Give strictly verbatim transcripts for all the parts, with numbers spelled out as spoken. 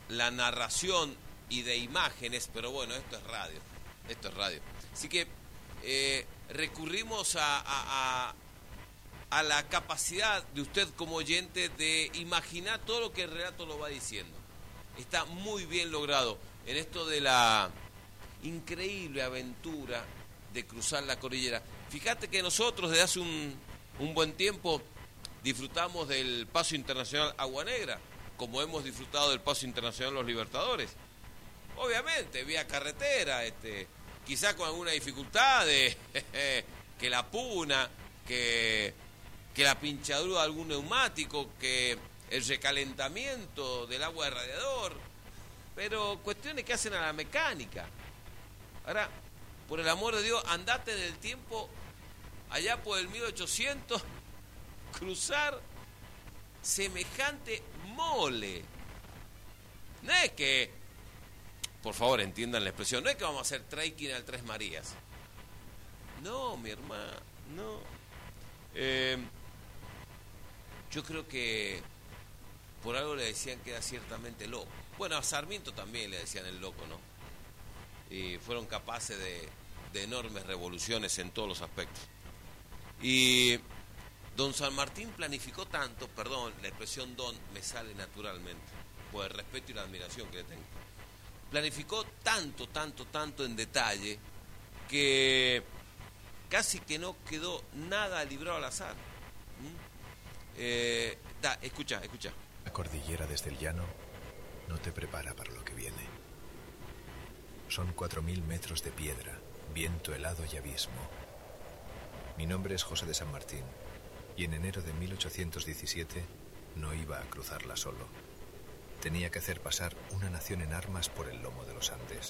la narración y de imágenes, pero bueno, esto es radio, esto es radio. Así que eh, recurrimos a, a, a, a la capacidad de usted como oyente de imaginar todo lo que el relato lo va diciendo. Está muy bien logrado en esto de la increíble aventura de cruzar la cordillera. Fíjate que nosotros desde hace un, un buen tiempo disfrutamos del Paso Internacional Agua Negra, como hemos disfrutado del Paso Internacional Los Libertadores. Obviamente, vía carretera, este, quizá con alguna dificultad de que la puna, que, que la pinchadura de algún neumático, que el recalentamiento del agua de radiador, pero cuestiones que hacen a la mecánica. Ahora, por el amor de Dios, andate del tiempo allá por el mil ochocientos, cruzar semejante mole. No es que, por favor entiendan la expresión, no es que vamos a hacer trekking al Tres Marías. No, mi hermano, no. Eh, yo creo que por algo le decían que era ciertamente loco. Bueno, a Sarmiento también le decían el loco, ¿no? Y fueron capaces de, de enormes revoluciones en todos los aspectos. Y don San Martín planificó tanto, perdón, la expresión don me sale naturalmente, por el respeto y la admiración que le tengo. Planificó tanto, tanto, tanto en detalle que casi que no quedó nada librado al azar. ¿Mm? Eh, da, escucha, escucha. La cordillera desde el llano no te prepara para lo que viene. Son cuatro mil metros de piedra, viento helado y abismo. Mi nombre es José de San Martín y en enero de mil ochocientos diecisiete no iba a cruzarla solo. Tenía que hacer pasar una nación en armas por el lomo de los Andes.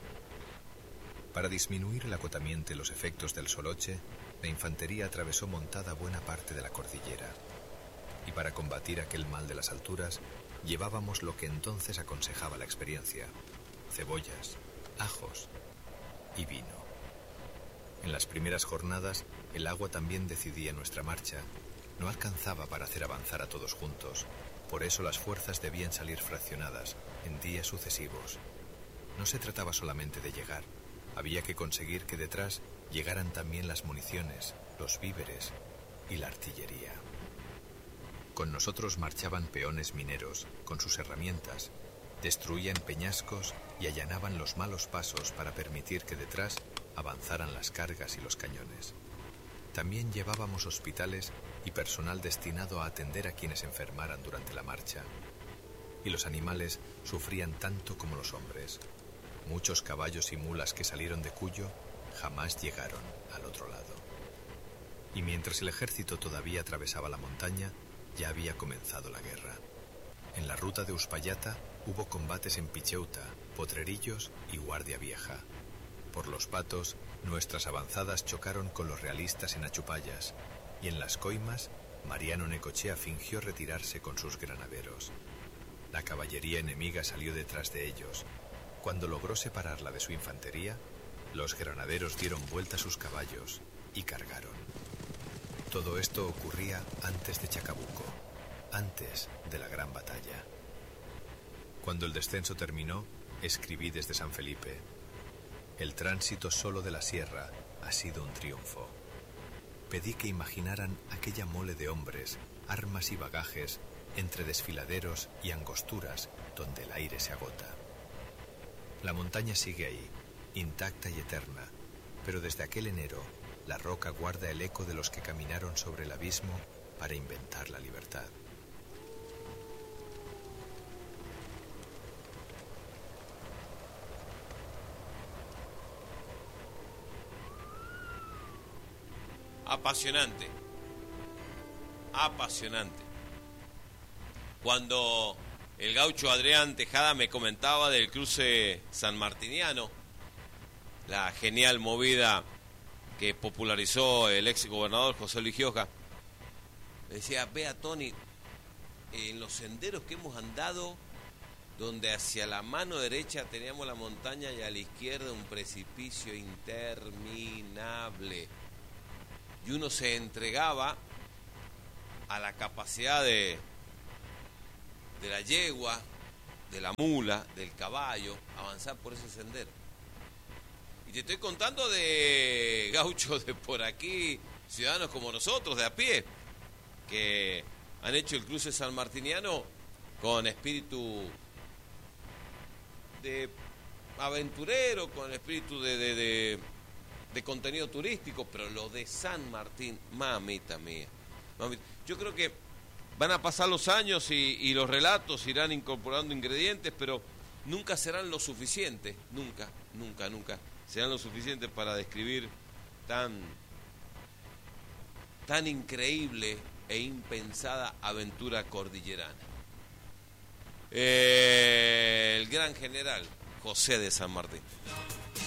Para disminuir el acotamiento y los efectos del soloche, la infantería atravesó montada buena parte de la cordillera. Y para combatir aquel mal de las alturas, llevábamos lo que entonces aconsejaba la experiencia: cebollas, ajos y vino. En las primeras jornadas, el agua también decidía nuestra marcha. No alcanzaba para hacer avanzar a todos juntos. Por eso las fuerzas debían salir fraccionadas, en días sucesivos. No se trataba solamente de llegar. Había que conseguir que detrás llegaran también las municiones, los víveres y la artillería. Con nosotros marchaban peones mineros, con sus herramientas. Destruían peñascos y allanaban los malos pasos para permitir que detrás avanzaran las cargas y los cañones. También llevábamos hospitales y personal destinado a atender a quienes enfermaran durante la marcha. Y los animales sufrían tanto como los hombres. Muchos caballos y mulas que salieron de Cuyo jamás llegaron al otro lado. Y mientras el ejército todavía atravesaba la montaña, ya había comenzado la guerra. En la ruta de Uspallata hubo combates en Picheuta, Potrerillos y Guardia Vieja. Por los Patos, nuestras avanzadas chocaron con los realistas en Achupallas, y en las coimas, Mariano Necochea fingió retirarse con sus granaderos. La caballería enemiga salió detrás de ellos. Cuando logró separarla de su infantería, los granaderos dieron vuelta a sus caballos y cargaron. Todo esto ocurría antes de Chacabuco, antes de la gran batalla. Cuando el descenso terminó, escribí desde San Felipe: el tránsito solo de la sierra ha sido un triunfo. Pedí que imaginaran aquella mole de hombres, armas y bagajes entre desfiladeros y angosturas donde el aire se agota. La montaña sigue ahí, intacta y eterna, pero desde aquel enero la roca guarda el eco de los que caminaron sobre el abismo para inventar la libertad. Apasionante, apasionante. Cuando el gaucho Adrián Tejada me comentaba del cruce sanmartiniano, la genial movida que popularizó el ex gobernador José Luis Gioja, me decía: vea, Tony, en los senderos que hemos andado, donde hacia la mano derecha teníamos la montaña y a la izquierda un precipicio interminable, y uno se entregaba a la capacidad de, de la yegua de la mula, del caballo, avanzar por ese sendero. Y te estoy contando de gauchos de por aquí, ciudadanos como nosotros, de a pie, que han hecho el cruce sanmartiniano con espíritu de aventurero, con espíritu de, de, de, de contenido turístico, pero lo de San Martín, mamita mía. Mamita. Yo creo que van a pasar los años y, y los relatos irán incorporando ingredientes, pero nunca serán lo suficiente, nunca, nunca, nunca serán lo suficiente para describir tan, tan increíble e impensada aventura cordillerana. Eh, el gran general José de San Martín.